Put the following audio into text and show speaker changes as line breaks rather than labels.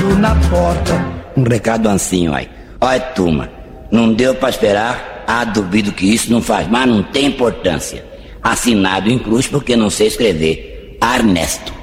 parado na porta.
Um recado assim, ó. Olha, turma, não deu pra esperar? Duvido que isso não faz, mas não tem importância. Assinado em cruz porque não sei escrever. Ernesto.